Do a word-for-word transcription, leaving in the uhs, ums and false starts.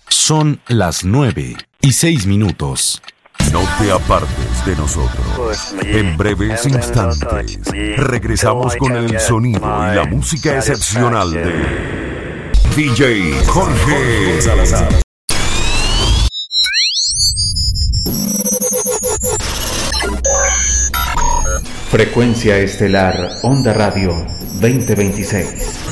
Son las nueve y seis minutos. No te apartes de nosotros. En breves instantes regresamos con el sonido y la música excepcional de D J Jorge Salazar. Frecuencia Estelar Onda Radio veinte veintiséis.